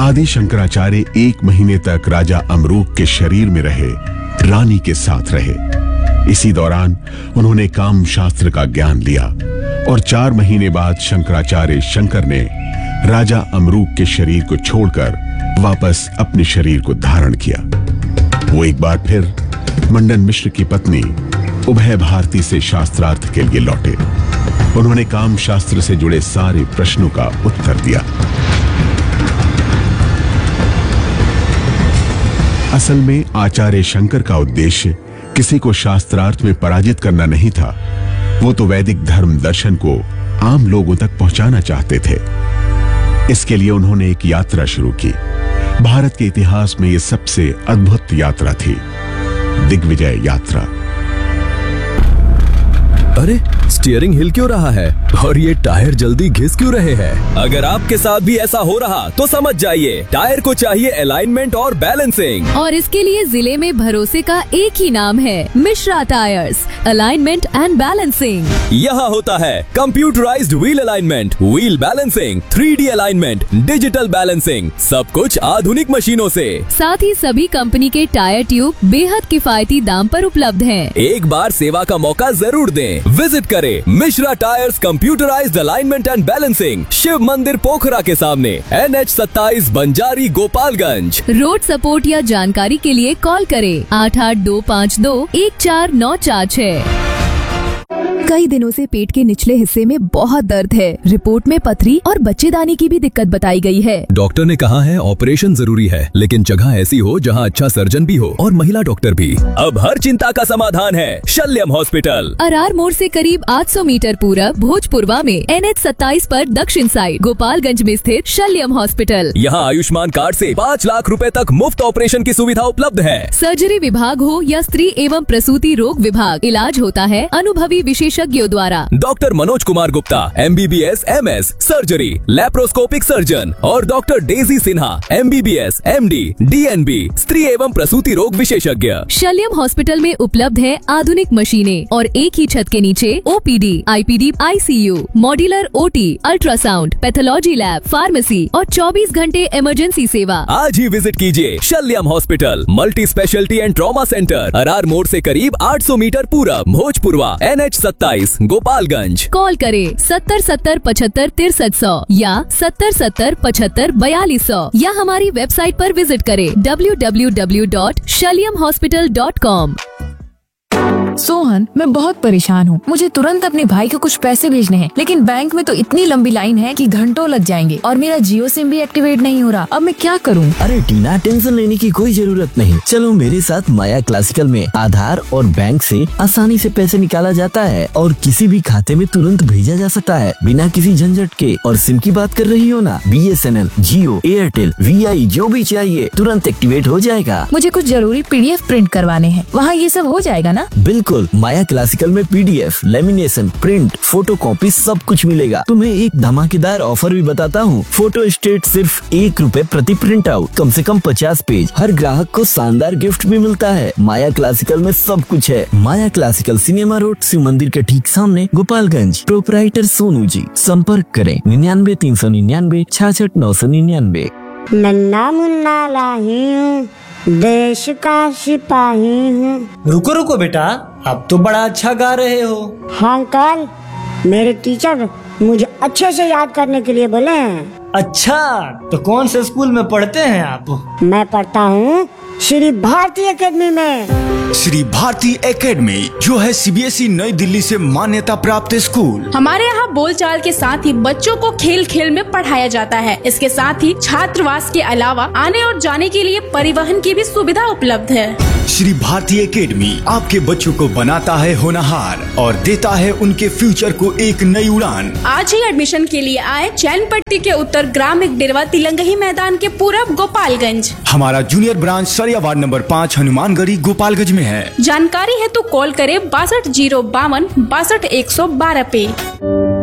आदि शंकराचार्य 1 महीने तक राजा अमरूक के शरीर में रहे, रानी के साथ रहे। इसी दौरान उन्होंने काम शास्त्र का ज्ञान लिया और 4 महीने बाद शंकराचार्य शंकर ने राजा अमरूक के शरीर को छोड़कर वापस अपने शरीर को धारण किया। वो एक बार फिर मंडन मिश्र की पत्नी उभय भारती से शास्त्रार्थ के लिए लौटे। उन्होंने काम शास्त्र से जुड़े सारे प्रश्नों का उत्तर दिया। असल में आचार्य शंकर का उद्देश्य किसी को शास्त्रार्थ में पराजित करना नहीं था। वो तो वैदिक धर्म दर्शन को आम लोगों तक पहुंचाना चाहते थे। इसके लिए उन्होंने एक यात्रा शुरू की। भारत के इतिहास में यह सबसे अद्भुत यात्रा थी, दिग्विजय यात्रा। अरे स्टीयरिंग हिल क्यों रहा है और ये टायर जल्दी घिस क्यों रहे हैं? अगर आपके साथ भी ऐसा हो रहा तो समझ जाइए, टायर को चाहिए अलाइनमेंट और बैलेंसिंग। और इसके लिए जिले में भरोसे का एक ही नाम है, Mishra tyres, alignment and balancing. यहाँ होता है computerised wheel alignment, wheel balancing, 3D alignment, digital balancing, सब कुछ आधुनिक मशीनों से। साथ ही सभी कंपनी के टायर ट्यूब बेहद किफायती दाम पर उपलब्ध हैं। एक बार सेवा का मौका जरूर दें। विजिट करें Mishra tyres computerised alignment and balancing, Shiv मंदिर पोखरा के सामने, NH 27 Banjari Gopalganj. Road support या जानकारी के लिए कॉल करें 8825214946। कई दिनों से पेट के निचले हिस्से में बहुत दर्द है। रिपोर्ट में पथरी और बच्चेदानी की भी दिक्कत बताई गई है। डॉक्टर ने कहा है ऑपरेशन जरूरी है, लेकिन जगह ऐसी हो जहां अच्छा सर्जन भी हो और महिला डॉक्टर भी। अब हर चिंता का समाधान है शल्यम हॉस्पिटल। अरार मोड़ से करीब 800 मीटर पूरब भोजपुरवा में NH 27 पर दक्षिण साइड गोपालगंज में स्थित शल्यम हॉस्पिटल। यहाँ आयुष्मान कार्ड से 5 लाख रुपए तक मुफ्त ऑपरेशन की सुविधा उपलब्ध है। सर्जरी विभाग हो या स्त्री एवं प्रसूति रोग विभाग, इलाज होता है अनुभवी विशेषज्ञों द्वारा। Doctor Manoj Kumar Gupta MBBS MS surgery, laparoscopic surgeon और doctor Daisy Sinha MBBS MD DNB स्त्री एवं प्रसूति रोग विशेषज्ञ। शल्यम हॉस्पिटल में उपलब्ध है आधुनिक मशीनें और एक ही छत के नीचे OPD, IPD, ICU, modular OT, ultrasound, pathology lab, pharmacy और 24 घंटे इमरजेंसी सेवा। आज ही विजिट कीजिए शल्यम hospital, multi speciality and trauma centre, Arar मोड़ से करीब 800 मीटर पूरब, भोजपुरवा, NH 27 गोपालगंज। कॉल करें 70 70 75 6300 या 70 70 75 4200 या हमारी वेबसाइट पर विजिट करें www.shalyamhospital.com। सोहन, मैं बहुत परेशान हूँ। मुझे तुरंत अपने भाई को कुछ पैसे भेजने हैं, लेकिन बैंक में तो इतनी लंबी लाइन है कि घंटों लग जाएंगे और मेरा जियो सिम भी एक्टिवेट नहीं हो रहा। अब मैं क्या करूँ? अरे टीना, टेंशन लेने की कोई जरूरत नहीं। चलो मेरे साथ माया क्लासिकल में आधार और बैंक से आसानी से पैसे निकाला जाता है और किसी भी खाते में तुरंत भेजा जा सकता है बिना किसी झंझट के। और सिम की बात कर रही हो ना, BSNL, जियो, एयरटेल, VI जो भी चाहिए तुरंत एक्टिवेट हो जाएगा। मुझे कुछ जरूरी PDF प्रिंट करवाने हैं, वहाँ ये सब हो जाएगा ना? बिल्कुल, माया क्लासिकल में PDF, lamination, print, photo copy सब कुछ मिलेगा। तुम्हें एक धमाकेदार ऑफर भी बताता हूँ। फोटो स्टेट सिर्फ ₹1 प्रति प्रिंट आउट, कम से कम 50 पेज। हर ग्राहक को शानदार गिफ्ट भी मिलता है। माया क्लासिकल में सब कुछ है। माया क्लासिकल, सिनेमा रोड, शिव मंदिर के ठीक सामने, गोपालगंज। प्रोपराइटर सोनू जी। संपर्क करें 99 399 66 999। नन्ना मुन्ना लाही हूँ, देश का सिपाही हूँ। रुको रुको बेटा, अब तो बड़ा अच्छा गा रहे हो। हाँ अंकल, मेरे टीचर मुझे अच्छे से याद करने के लिए बोले हैं। अच्छा, तो कौन से स्कूल में पढ़ते हैं आप? मैं पढ़ता हूँ श्री भारती एकेडमी में। श्री भारती एकेडमी जो है CBSE नई दिल्ली से मान्यता प्राप्त स्कूल। हमारे यहाँ बोलचाल के साथ ही बच्चों को खेल खेल में पढ़ाया जाता है। इसके साथ ही छात्रावास के अलावा आने और जाने के लिए परिवहन की भी सुविधा उपलब्ध है। श्री भारती एकेडमी आपके बच्चों को बनाता है होनहार और देता है उनके फ्यूचर को एक नई उड़ान। आज ही एडमिशन के लिए आए चैनपट्टी के उत्तर ग्रामीण डेरवा तिलंगही मैदान के पूरब गोपालगंज। हमारा जूनियर ब्रांच सरिया वार्ड नंबर 5 हनुमानगढ़ी गोपालगंज में है। जानकारी है तो कॉल करें 62 052 62 112 पे।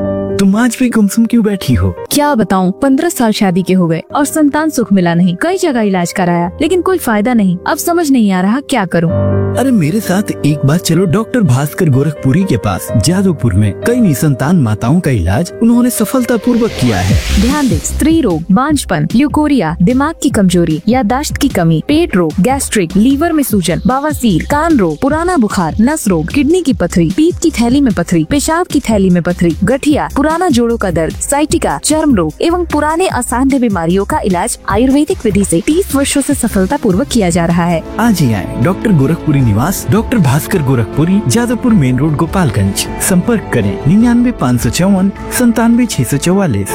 तुम आज भी गुमसुम क्यों बैठी हो? क्या बताऊं, 15 साल शादी के हो गए और संतान सुख मिला नहीं। कई जगह इलाज कराया लेकिन कोई फायदा नहीं। अब समझ नहीं आ रहा क्या करूं। अरे मेरे साथ एक बार चलो डॉक्टर भास्कर गोरखपुरी के पास। जादवपुर में कई निसंतान माताओं का इलाज उन्होंने सफलतापूर्वक किया है। ध्यान दे, स्त्री रोग, बांझपन, ल्यूकोरिया, दिमाग की कमजोरी, याददाश्त की कमी, पेट रोग, गैस्ट्रिक, लीवर में सूजन, बवासीर, कान रोग, पुराना बुखार, नस रोग, किडनी की पथरी, पीत की थैली में पथरी, पेशाब की थैली में पथरी, गठिया, पुराना जोड़ों का दर्द, साइटिका, चर्म रोग एवं पुराने असाध्य बीमारियों का इलाज आयुर्वेदिक विधि से 30 वर्षों से सफलतापूर्वक किया जा रहा है। आज ही आए डॉक्टर गोरखपुरी निवास, doctor Bhaskar Gorakhpuri, Jadavpur main road, Gopalganj. संपर्क करें 99 554 97 644।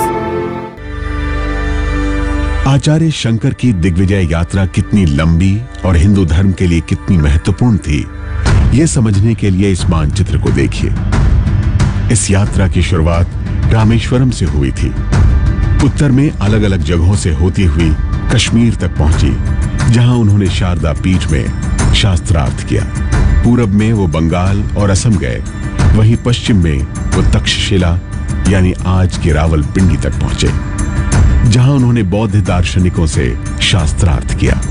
आचार्य शंकर की दिग्विजय यात्रा कितनी लंबी और हिंदू धर्म के लिए कितनी महत्वपूर्ण थी, ये समझने के लिए इस मानचित्र को देखिए। इस यात्रा की शुरुआत रामेश्वरम से हुई थी। उत्तर में अलग अलग जगहों से होती हुई कश्मीर तक पहुंची, जहां उन्होंने शारदा पीठ में शास्त्रार्थ किया। पूरब में वो बंगाल और असम गए, वहीं पश्चिम में वो तक्षशिला यानी आज के रावलपिंडी तक पहुंचे, जहां उन्होंने बौद्ध दार्शनिकों से शास्त्रार्थ किया।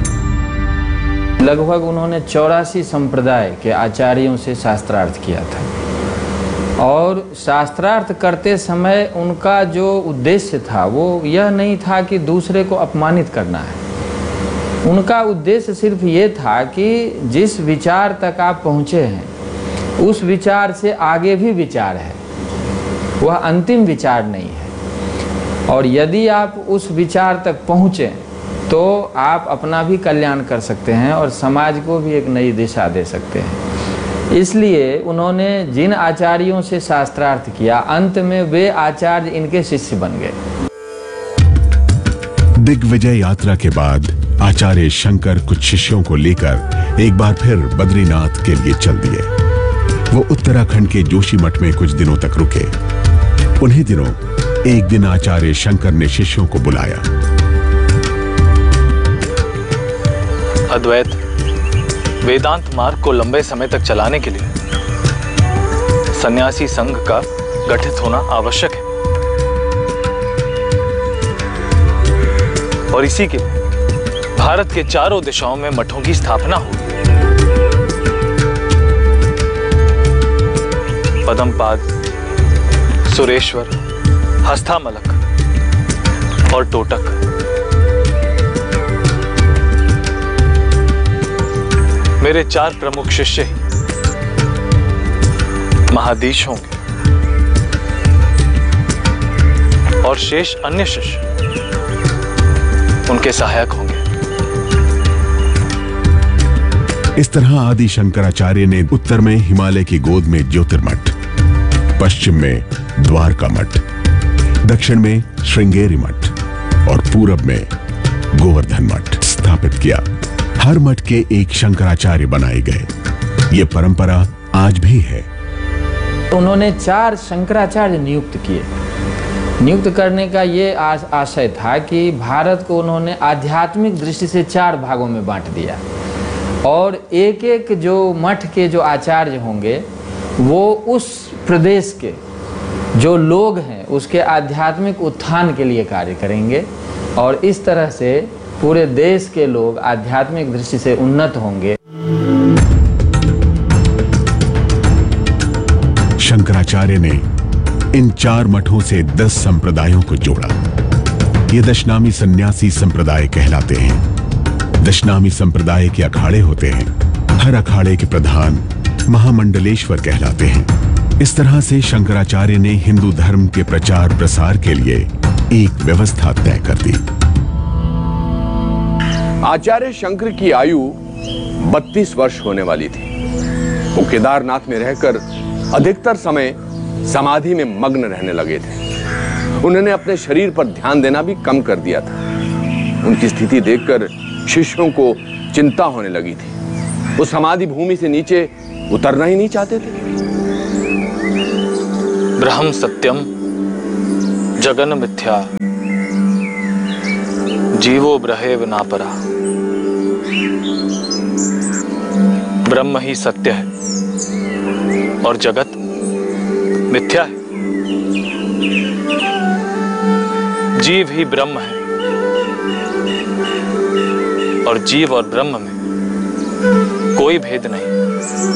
लगभग उन्होंने 84 संप्रदाय के आचार्यों से शास्त्रार्थ किया था और शास्त्रार्थ करते समय उनका जो उद्देश्य था वो यह नहीं था कि दूसरे को अपमानित करना है। उनका उद्देश्य सिर्फ ये था कि जिस विचार तक आप पहुँचे हैं उस विचार से आगे भी विचार है, वह अंतिम विचार नहीं है। और यदि आप उस विचार तक पहुँचे तो आप अपना भी कल्याण कर सकते हैं और समाज को भी एक नई दिशा दे सकते हैं। इसलिए उन्होंने जिन आचार्यों से शास्त्रार्थ किया, अंत में वे आचार्य इनके शिष्य बन गए। दिग्विजय यात्रा के बाद आचार्य शंकर कुछ शिष्यों को लेकर एक बार फिर बद्रीनाथ के लिए चल दिए। वो उत्तराखंड के जोशीमठ में कुछ दिनों तक रुके। उन्हीं दिनों एक दिन आचार्य शंकर ने शिष्यों को बुलाया। अद्वैत वेदांत मार्ग को लंबे समय तक चलाने के लिए सन्यासी संघ का गठित होना आवश्यक है और इसी के लिए भारत के चारों दिशाओं में मठों की स्थापना हुई। पदमपाद, सुरेश्वर, हस्तामलक और टोटक। मेरे 4 प्रमुख शिष्य ही महाधीश होंगे और शेष अन्य शिष्य उनके सहायक होंगे। इस तरह आदि शंकराचार्य ने उत्तर में हिमालय की गोद में ज्योतिर्मठ, पश्चिम में द्वारका मठ, दक्षिण में श्रृंगेरी मठ और पूरब में गोवर्धन मठ स्थापित किया। हर मठ के एक शंकराचार्य बनाए गए। ये परंपरा आज भी है। उन्होंने 4 शंकराचार्य नियुक्त किए। नियुक्त करने का ये आशय था कि भारत को उन्होंने आध्यात्मिक दृष्टि से 4 भागों में बांट दिया और एक एक जो मठ के जो आचार्य होंगे वो उस प्रदेश के जो लोग हैं उसके आध्यात्मिक उत्थान के लिए कार्य करेंगे और इस तरह से पूरे देश के लोग आध्यात्मिक दृष्टि से उन्नत होंगे। शंकराचार्य ने इन 4 मठों से 10 संप्रदायों को जोड़ा। ये दशनामी सन्यासी संप्रदाय कहलाते हैं। दशनामी संप्रदाय के अखाड़े होते हैं। हर अखाड़े के प्रधान महामंडलेश्वर कहलाते हैं। इस तरह से शंकराचार्य ने हिंदू धर्म के प्रचार प्रसार के लिए एक व्यवस्था तय कर दी। आचार्य शंकर की आयु 32 वर्ष होने वाली थी। वो केदारनाथ में रहकर अधिकतर समय समाधि में मग्न रहने लगे थे। उन्होंने अपने शरीर पर ध्यान देना भी कम कर दिया था। उनकी स्थिति देखकर शिष्यों को चिंता होने लगी थी। वो समाधि भूमि से नीचे उतरना ही नहीं चाहते थे। ब्रह्म सत्यम जगन मिथ्या जीवो ब्रहेव नापरा। ब्रह्म ही सत्य है और जगत मिथ्या है। जीव ही ब्रह्म है और जीव और ब्रह्म में कोई भेद नहीं।